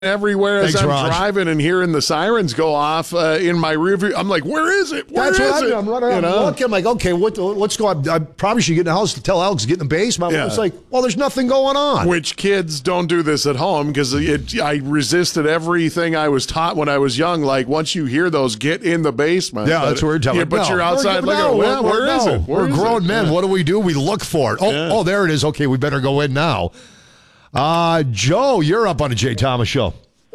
everywhere as Thanks, I'm Raj. driving and hearing the sirens go off in my rear view. I'm like, where is it? Where That's is what it? I'm running around looking. I'm like, okay, what's going on? I probably should get in the house to tell Alex to get in the basement. Yeah. It's like, well, there's nothing going on. Which kids don't do this at home because I resisted everything I was taught when I was young. Like, once you hear those, get in the basement. Yeah, that's what we're telling. Yeah, but you're outside looking, where is it? We're grown men. Yeah. What do? We look for it. Oh, there it is. Okay, we better go in now. Joe, you're up on the Jay Thomas Show.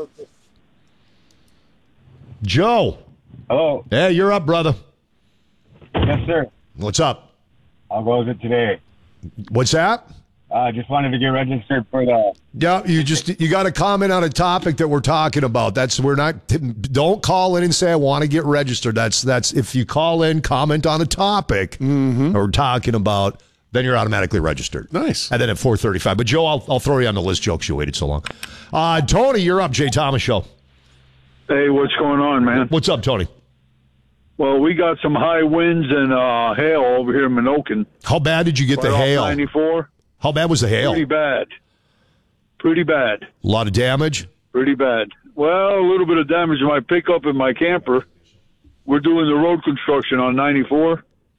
Joe. Hello. Hey, you're up, brother. Yes, sir. What's up? How goes it today? What's that? Just wanted to get registered for the... Yeah, you got to comment on a topic that we're talking about. Don't call in and say I want to get registered. That's if you call in, comment on a topic that we're talking about, then you're automatically registered. Nice. And then at 4:35. But Joe, I'll throw you on the list. Jokes you waited so long. Tony, you're up. Jay Thomas Show. Hey, what's going on, man? What's up, Tony? Well, we got some high winds and hail over here in Minokan. How bad did you get the Right off hail? 94. How bad was the hail? Pretty bad. Pretty bad. A lot of damage? Pretty bad. Well, a little bit of damage to my pickup and my camper. We're doing the road construction on 94.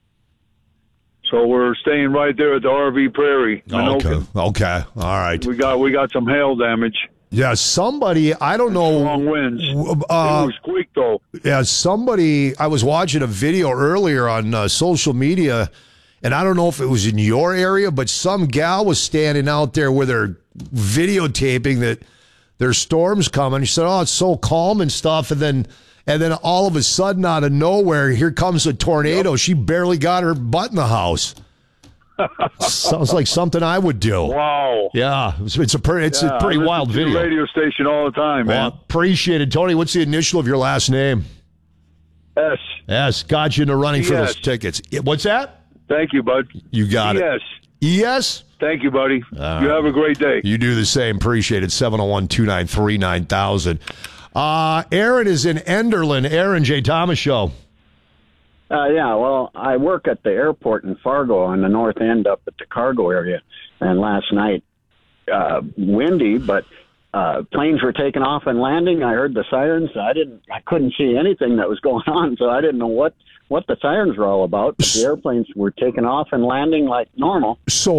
So we're staying right there at the RV Prairie, Minokan. Okay. All right. We got some hail damage. Yeah, somebody, I don't know. Strong winds. It was quick, though. Yeah, I was watching a video earlier on social media, and I don't know if it was in your area, but some gal was standing out there where they're videotaping that there's storms coming. She said, oh, it's so calm and stuff. And then all of a sudden, out of nowhere, here comes a tornado. Yep. She barely got her butt in the house. Sounds like something I would do. Wow. Yeah, it's a pretty wild video. The radio station all the time, man. Appreciate it. Tony, what's the initial of your last name? S. S. Got you in the running for those tickets. What's that? Thank you, bud. You got it. ES? Thank you, buddy. You have a great day. You do the same. Appreciate it. 701-293-9000. Aaron is in Enderlin. Aaron, Jay Thomas Show. Yeah, well, I work at the airport in Fargo on the north end up at the cargo area. And last night, windy, but planes were taking off and landing. I heard the sirens. I couldn't see anything that was going on, so I didn't know what the sirens were all about. But the airplanes were taking off and landing like normal. So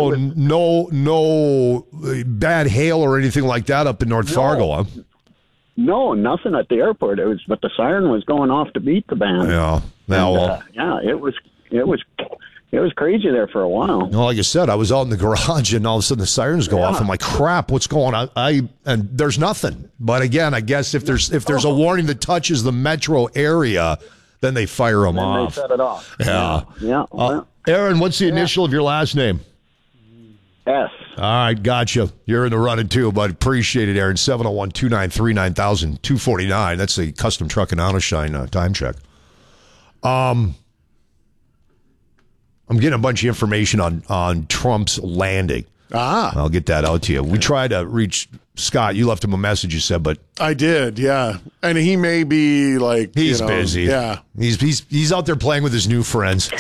no bad hail or anything like that up in North Fargo, huh? No, nothing at the airport. But the siren was going off to beat the band. Yeah. It was crazy there for a while. Well, like I said, I was out in the garage and all of a sudden the sirens go off. I'm like, crap, what's going on? And there's nothing. But again, I guess if there's a warning that touches the metro area, then they fire them off. They set it off. Yeah. Aaron, what's the initial of your last name? S. All right, gotcha. You're in the running too, but appreciate it, Aaron. 701-293-9000, 249. That's the Custom Truck and Auto Shine time check. I'm getting a bunch of information on Trump's landing. I'll get that out to you. We tried to reach Scott. You left him a message, you said, but I did, yeah. And he may be like he's busy. Yeah, he's out there playing with his new friends.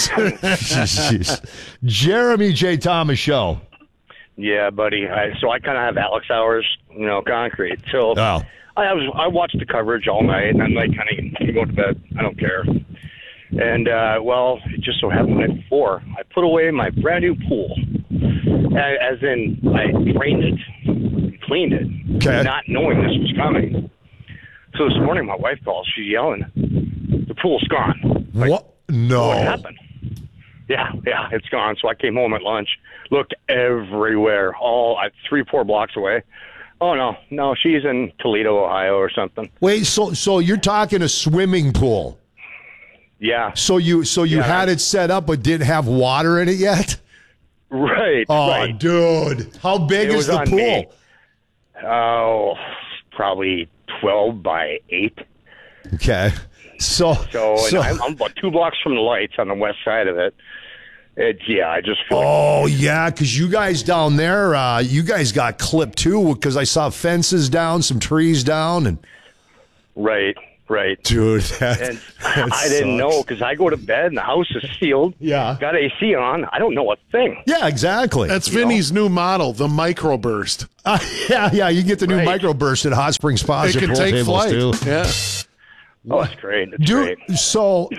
Jeremy J. Thomas Show. Yeah, buddy. So I kind of have Alex hours, concrete. So I watched the coverage all night, and I'm like, kind of go to bed. I don't care. And it just so happened the night before, I put away my brand new pool, as in I drained it, cleaned it, not knowing this was coming. So this morning, my wife calls. She's yelling, "The pool's gone!" Like, what? No. What happened? Yeah, it's gone. So I came home at lunch, looked everywhere, all 3-4 blocks away. Oh no, she's in Toledo, Ohio, or something. Wait, so you're talking a swimming pool? Yeah. So you had it set up, but didn't have water in it yet? Right. Oh, right. Dude, how big is the pool? Me. Oh, probably 12 by 8. Okay. So I'm about 2 blocks from the lights on the west side of it. I just feel because you guys down there, you guys got clipped too, because I saw fences down, some trees down, and right. Right. Dude, And I didn't know because I go to bed and the house is sealed. Yeah. Got AC on. I don't know a thing. Yeah, exactly. That's Vinny's new model, the Microburst. Yeah, you get the new Microburst at Hot Springs Spa. It can take flight. Too. Yeah. Oh, it's great. It's Dude, great. so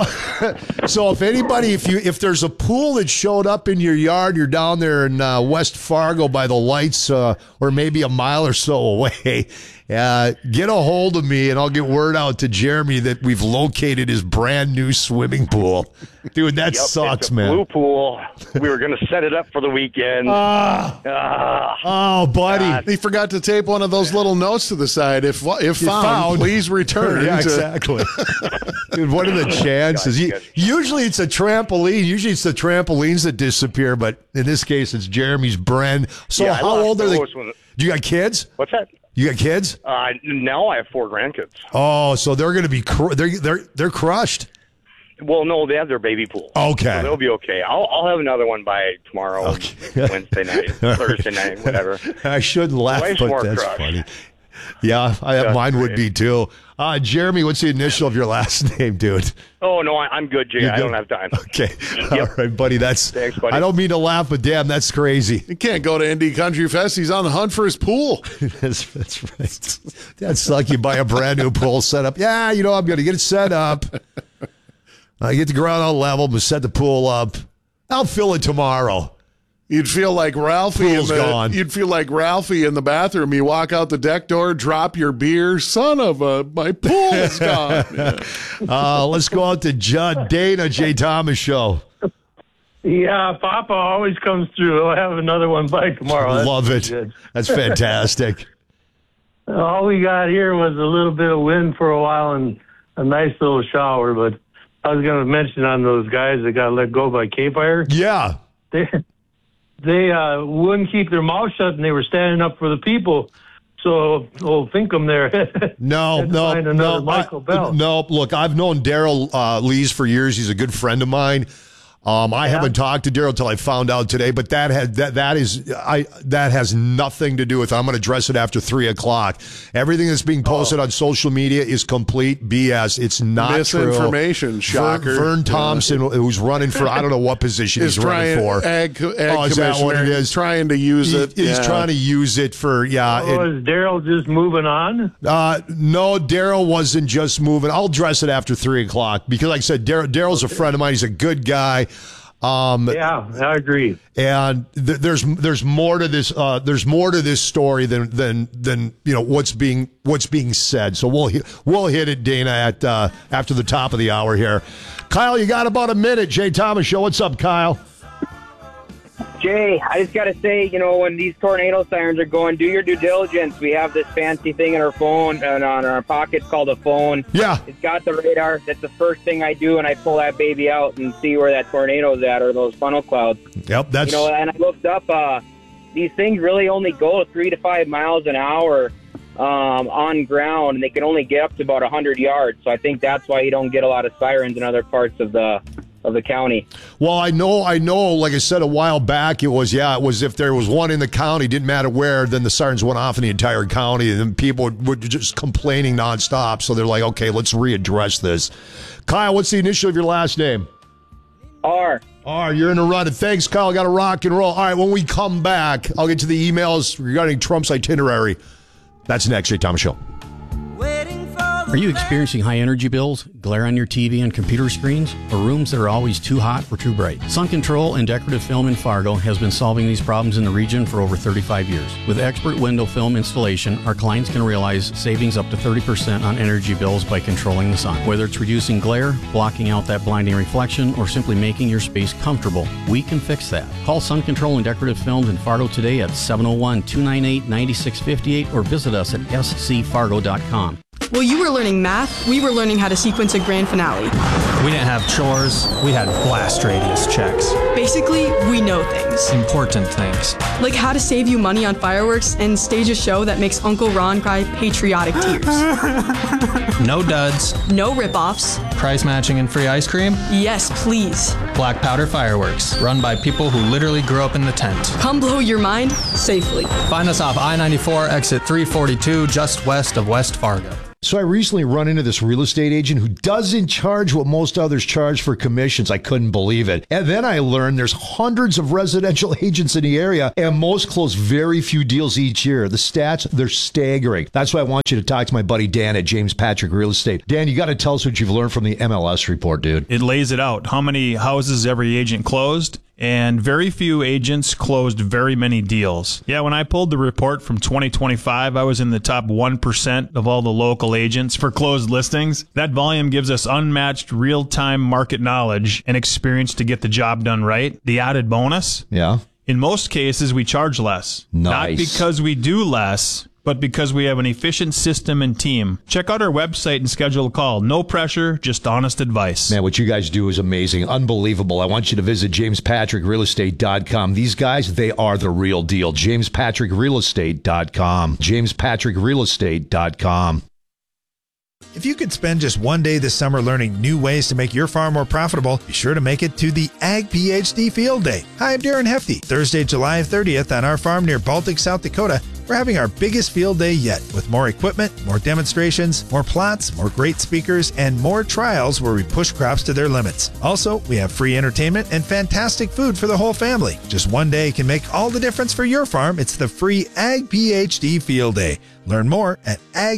if anybody, if there's a pool that showed up in your yard, you're down there in West Fargo by the lights, or maybe a mile or so away, get a hold of me and I'll get word out to Jeremy that we've located his brand new swimming pool. Dude, that sucks, it's a man. blue pool. We were going to set it up for the weekend. Oh, buddy. He forgot to tape one of those little notes to the side. If found, please return. Yeah, exactly. Dude, what are the chances? Usually it's a trampoline. Usually it's the trampolines that disappear, but in this case, it's Jeremy's brand. So Yeah, how old are they? when- Do you got kids? What's that? You got kids? Now I have 4 grandkids. Oh, so they're going to be they're crushed. Well, no, they have their baby pool. Okay. So they'll be okay. I'll have another one by tomorrow, Wednesday night, Thursday night, whatever. I shouldn't laugh, Wife's but more that's crushed. funny. Yeah, mine would be too. Jeremy, what's the initial of your last name, dude? Oh, no, I'm good, Jay. I don't have time. Okay. All right, buddy. Thanks, buddy. I don't mean to laugh, but damn, that's crazy. He can't go to Indy Country Fest. He's on the hunt for his pool. That's right. That's like you buy a brand new pool set up. Yeah, I'm going to get it set up. I get the ground on level, but set the pool up. I'll fill it tomorrow. You'd feel like Ralphie. Gone. You'd feel like Ralphie in the bathroom. You walk out the deck door, drop your beer. Son of a, my pool is gone. Yeah. Let's go out to Judd Dana, Jay Thomas Show. Yeah, Papa always comes through. I'll have another one by tomorrow. That's Love it. good. That's fantastic. All we got here was a little bit of wind for a while and a nice little shower. But I was going to mention on those guys that got let go by Cape Fire. Yeah. They wouldn't keep their mouth shut, and they were standing up for the people. So, old Finkum there. No. Michael Bell. No, look, I've known Daryl Lees for years. He's a good friend of mine. I haven't talked to Daryl till I found out today, but that has nothing to do with it. I'm going to address it after 3:00. Everything that's being posted on social media is complete BS. It's not misinformation. True. Shocker. Vern Thompson, who's running for I don't know what position he's running for. Ag is that what it is? Trying to use it. He's trying to use it for Is Daryl just moving on? No, Daryl wasn't just moving. I'll address it after 3:00 because, like I said, Daryl's a friend of mine. He's a good guy. Yeah, I agree. And there's more to this. There's more to this story than what's being said. So we'll hit it, Dana, at after the top of the hour here. Kyle, you got about a minute. Jay Thomas Show. What's up, Kyle? Jay, I just got to say, when these tornado sirens are going, do your due diligence. We have this fancy thing in our phone and on our pockets called a phone. Yeah. It's got the radar. That's the first thing I do when I pull that baby out and see where that tornado's at or those funnel clouds. Yep, that's... and I looked up, these things really only go 3 to 5 miles an hour on ground, and they can only get up to about 100 yards. So I think that's why you don't get a lot of sirens in other parts of the county. Well, I know. Like I said a while back, it was if there was one in the county, didn't matter where, then the sirens went off in the entire county, and then people were just complaining nonstop. So they're like, okay, let's readdress this. Kyle, what's the initial of your last name? R. You're in a run. Thanks, Kyle. Got to rock and roll. All right, when we come back, I'll get to the emails regarding Trump's itinerary. That's next. Jay Thomas Show. Are you experiencing high energy bills, glare on your TV and computer screens, or rooms that are always too hot or too bright? Sun Control and Decorative Film in Fargo has been solving these problems in the region for over 35 years. With expert window film installation, our clients can realize savings up to 30% on energy bills by controlling the sun. Whether it's reducing glare, blocking out that blinding reflection, or simply making your space comfortable, we can fix that. Call Sun Control and Decorative Films in Fargo today at 701-298-9658 or visit us at scfargo.com. While you were learning math, we were learning how to sequence a grand finale. We didn't have chores, we had blast radius checks. Basically, we know things. Important things. Like how to save you money on fireworks and stage a show that makes Uncle Ron cry patriotic tears. No duds. No rip-offs. Price matching and free ice cream? Yes, please. Black Powder Fireworks, run by people who literally grew up in the tent. Come blow your mind safely. Find us off I-94, exit 342, just west of West Fargo. So I recently run into this real estate agent who doesn't charge what most others charge for commissions. I couldn't believe it. And then I learned there's hundreds of residential agents in the area, and most close very few deals each year. The stats, they're staggering. That's why I want you to talk to my buddy Dan at James Patrick Real Estate. Dan, you got to tell us what you've learned from the MLS report, dude. It lays it out. How many houses every agent closed? And very few agents closed very many deals. Yeah, when I pulled the report from 2025, I was in the top 1% of all the local agents for closed listings. That volume gives us unmatched real-time market knowledge and experience to get the job done right. The added bonus? Yeah. In most cases, we charge less. Nice. Not because we do less, but because we have an efficient system and team. Check out our website and schedule a call. No pressure, just honest advice. Man, what you guys do is amazing. Unbelievable. I want you to visit JamesPatrickRealEstate.com. These guys, they are the real deal. JamesPatrickRealEstate.com. JamesPatrickRealEstate.com. If you could spend just one day this summer learning new ways to make your farm more profitable, be sure to make it to the Ag PhD Field Day. Hi, I'm Darren Hefty. Thursday, July 30th on our farm near Baltic, South Dakota, we're having our biggest field day yet with more equipment, more demonstrations, more plots, more great speakers, and more trials where we push crops to their limits. Also, we have free entertainment and fantastic food for the whole family. Just one day can make all the difference for your farm. It's the free Ag PhD Field Day. Learn more at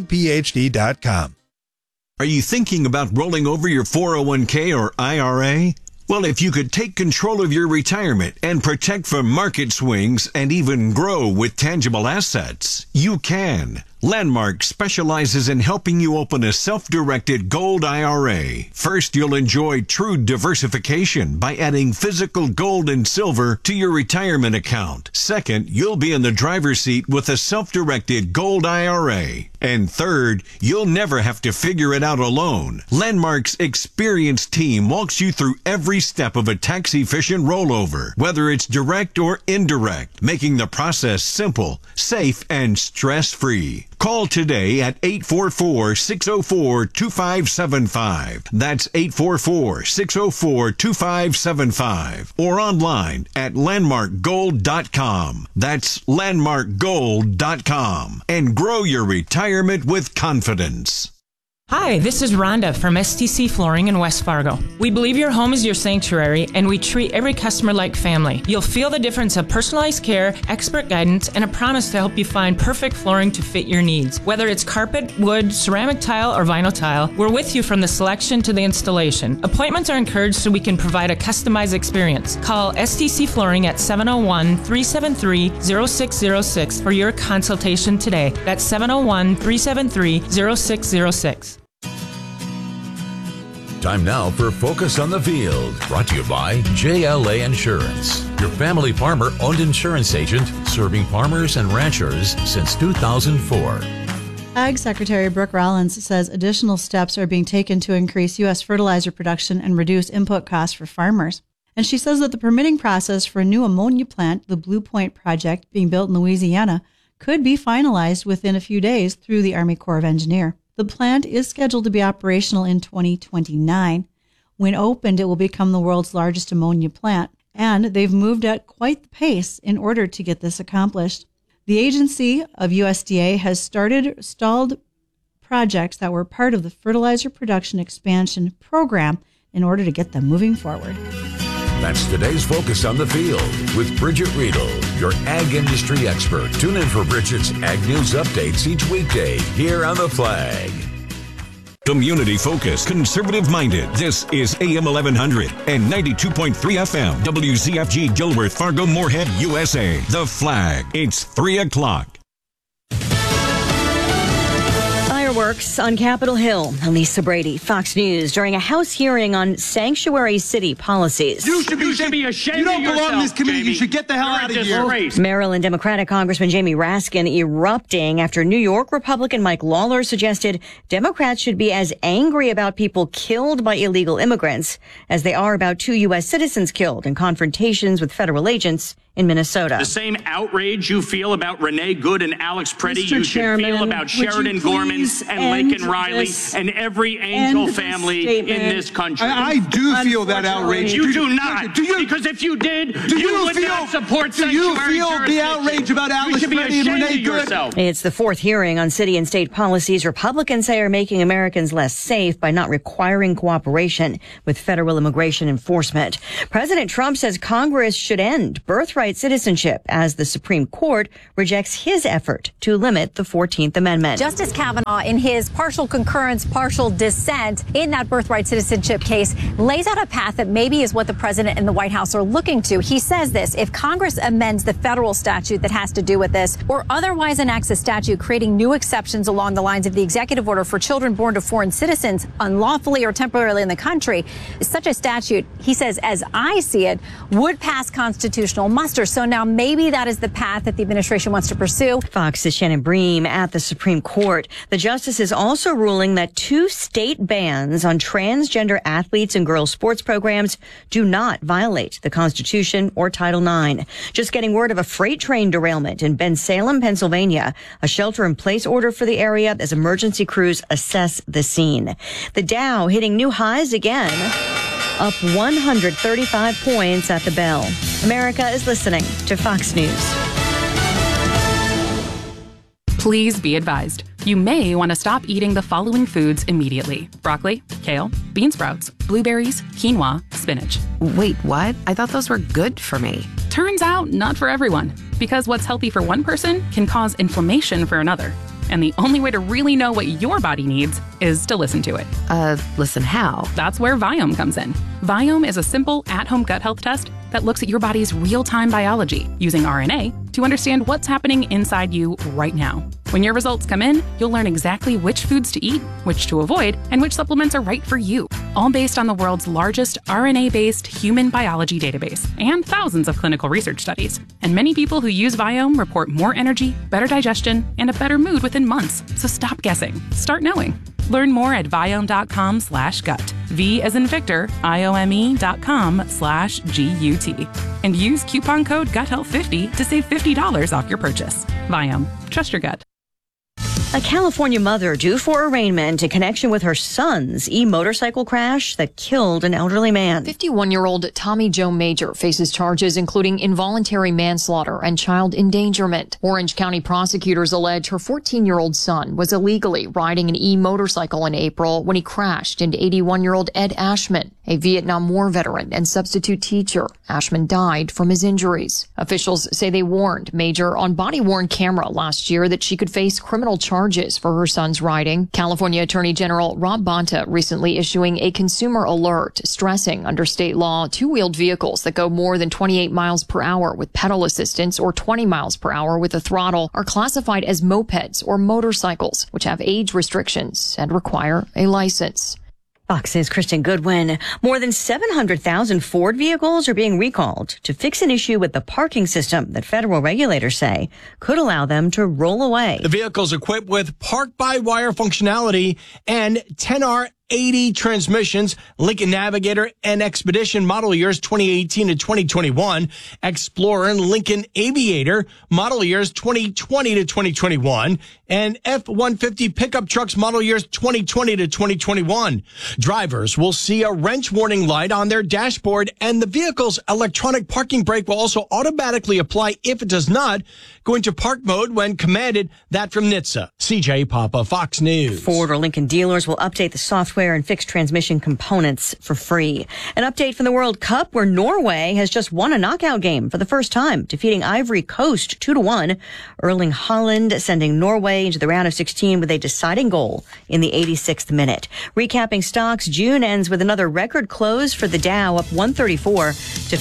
agphd.com. Are you thinking about rolling over your 401k or IRA? Well, if you could take control of your retirement and protect from market swings and even grow with tangible assets, you can. Landmark specializes in helping you open a self-directed gold IRA. First, you'll enjoy true diversification by adding physical gold and silver to your retirement account. Second, you'll be in the driver's seat with a self-directed gold IRA. And third, you'll never have to figure it out alone. Landmark's experienced team walks you through every step of a tax-efficient rollover, whether it's direct or indirect, making the process simple, safe, and stress-free. Call today at 844-604-2575. That's 844-604-2575. Or online at landmarkgold.com. That's landmarkgold.com. And grow your retirement with confidence. Hi, this is Rhonda from STC Flooring in West Fargo. We believe your home is your sanctuary, and we treat every customer like family. You'll feel the difference of personalized care, expert guidance, and a promise to help you find perfect flooring to fit your needs. Whether it's carpet, wood, ceramic tile, or vinyl tile, we're with you from the selection to the installation. Appointments are encouraged so we can provide a customized experience. Call STC Flooring at 701-373-0606 for your consultation today. That's 701-373-0606. Time now for Focus on the Field, brought to you by JLA Insurance, your family farmer-owned insurance agent serving farmers and ranchers since 2004. Ag Secretary Brooke Rollins says additional steps are being taken to increase U.S. fertilizer production and reduce input costs for farmers. And she says that the permitting process for a new ammonia plant, the Blue Point project being built in Louisiana, could be finalized within a few days through the Army Corps of Engineers. The plant is scheduled to be operational in 2029. When opened, it will become the world's largest ammonia plant, and they've moved at quite the pace in order to get this accomplished. The agency of USDA has stalled projects that were part of the fertilizer production expansion program in order to get them moving forward. That's today's Focus on the Field with Bridget Riedel, your ag industry expert. Tune in for Bridget's Ag News updates each weekday here on The Flag. Community focused, conservative minded. This is AM 1100 and 92.3 FM. WZFG Dilworth, Fargo, Moorhead, USA. The Flag. It's 3 o'clock. Fireworks on Capitol Hill. Lisa Brady, Fox News, during a House hearing on sanctuary city policies. You should be ashamed. You don't belong in this committee. Jamie. You should get the hell out of here. Maryland Democratic Congressman Jamie Raskin erupting after New York Republican Mike Lawler suggested Democrats should be as angry about people killed by illegal immigrants as they are about 2 U.S. citizens killed in confrontations with federal agents in Minnesota. The same outrage you feel about Renee Good and Alex Preddy, you should feel about Sheridan Gorman and Laken Riley and every Angel family in this country. I do feel that outrage. You do not. Because if you did, you would not support sanctuary jurisdiction. Do you feel the outrage about Alex Preddy and Renee Good? It's the fourth hearing on city and state policies Republicans say are making Americans less safe by not requiring cooperation with federal immigration enforcement. President Trump says Congress should end birthright citizenship as the Supreme Court rejects his effort to limit the 14th Amendment. Justice Kavanaugh, in his partial concurrence, partial dissent in that birthright citizenship case, lays out a path that maybe is what the president and the White House are looking to. He says this: if Congress amends the federal statute that has to do with this, or otherwise enacts a statute creating new exceptions along the lines of the executive order for children born to foreign citizens unlawfully or temporarily in the country, such a statute, he says, as I see it, would pass constitutional muster. So now maybe that is the path that the administration wants to pursue. Fox's Shannon Bream at the Supreme Court. The justice is also ruling that 2 state bans on transgender athletes and girls' sports programs do not violate the Constitution or Title IX. Just getting word of a freight train derailment in Bensalem, Pennsylvania. A shelter-in-place order for the area as emergency crews assess the scene. The Dow hitting new highs again, up 135 points at the bell. America is listening to Fox News. Please be advised. You may want to stop eating the following foods immediately: broccoli, kale, bean sprouts, blueberries, quinoa, spinach. Wait, what? I thought those were good for me. Turns out, not for everyone. Because what's healthy for one person can cause inflammation for another. And the only way to really know what your body needs is to listen to it. Listen how? That's where Viome comes in. Viome is a simple at-home gut health test that looks at your body's real-time biology using RNA to understand what's happening inside you right now. When your results come in, you'll learn exactly which foods to eat, which to avoid, and which supplements are right for you. All based on the world's largest RNA-based human biology database and thousands of clinical research studies. And many people who use Viome report more energy, better digestion, and a better mood within months. So stop guessing. Start knowing. Learn more at Viome.com/gut. V as in Victor, IOME.com/GUT. And use coupon code GUTHEALTH50 to save $50 off your purchase. Viome. Trust your gut. A California mother due for arraignment in connection with her son's e-motorcycle crash that killed an elderly man. 51-year-old Tommy Joe Major faces charges including involuntary manslaughter and child endangerment. Orange County prosecutors allege her 14-year-old son was illegally riding an e-motorcycle in April when he crashed into 81-year-old Ed Ashman, a Vietnam War veteran and substitute teacher. Ashman died from his injuries. Officials say they warned Major on body-worn camera last year that she could face criminal charges for her son's riding. California Attorney General Rob Bonta recently issuing a consumer alert stressing under state law, two-wheeled vehicles that go more than 28 miles per hour with pedal assistance or 20 miles per hour with a throttle are classified as mopeds or motorcycles, which have age restrictions and require a license. Fox's Kristen Goodwin. More than 700,000 Ford vehicles are being recalled to fix an issue with the parking system that federal regulators say could allow them to roll away. The vehicle's equipped with park-by-wire functionality and 10R80 transmissions, Lincoln Navigator and Expedition model years 2018 to 2021, Explorer and Lincoln Aviator model years 2020 to 2021, and F-150 pickup trucks model years 2020 to 2021. Drivers will see a wrench warning light on their dashboard, and the vehicle's electronic parking brake will also automatically apply if it does not go into park mode when commanded. That from NHTSA. CJ Papa, Fox News. Ford or Lincoln dealers will update the software and fix transmission components for free. An update from the World Cup where Norway has just won a knockout game for the first time, defeating Ivory Coast 2-1. Erling Haaland sending Norway into the round of 16 with a deciding goal in the 86th minute. Recapping stocks, June ends with another record close for the Dow, up 134 to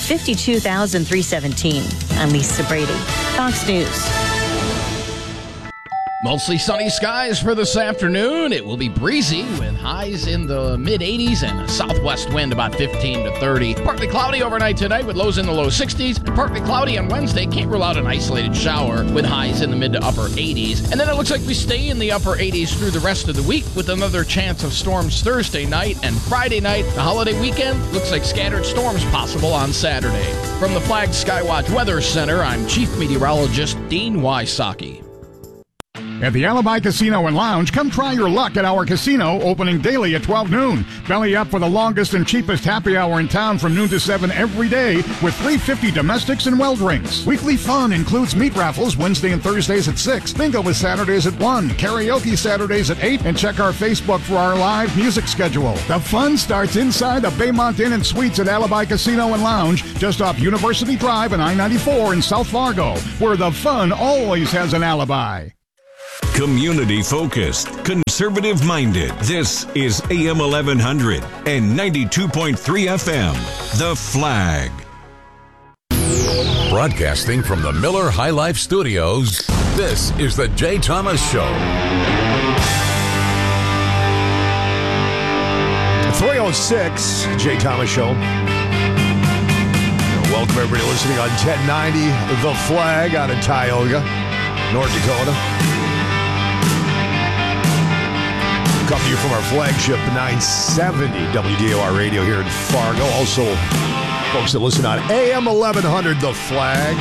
52,317. I'm Lisa Brady, Fox News. Mostly sunny skies for this afternoon. It will be breezy with highs in the mid-80s and a southwest wind about 15 to 30. Partly cloudy overnight tonight with lows in the low 60s. And partly cloudy on Wednesday. Can't rule out an isolated shower with highs in the mid to upper 80s. And then it looks like we stay in the upper 80s through the rest of the week with another chance of storms Thursday night and Friday night. The holiday weekend looks like scattered storms possible on Saturday. From the Flag Skywatch Weather Center, I'm Chief Meteorologist Dean Wysocki. At the Alibi Casino and Lounge, come try your luck at our casino, opening daily at 12 noon. Belly up for the longest and cheapest happy hour in town from noon to 7 every day with $3.50 domestics and well drinks. Weekly fun includes meat raffles Wednesday and Thursdays at 6, bingo is Saturdays at 1, karaoke Saturdays at 8, and check our Facebook for our live music schedule. The fun starts inside the Baymont Inn and Suites at Alibi Casino and Lounge, just off University Drive and I-94 in South Fargo, where the fun always has an alibi. Community-focused, conservative-minded. This is AM 1100 and 92.3 FM, The Flag. Broadcasting from the Miller High Life Studios, this is The Jay Thomas Show. 306, Jay Thomas Show. Welcome everybody listening on 1090, The Flag out of Tioga, North Dakota. Coming to you from our flagship 970 WDOR radio here in Fargo. Also, folks that listen on AM 1100, The Flag.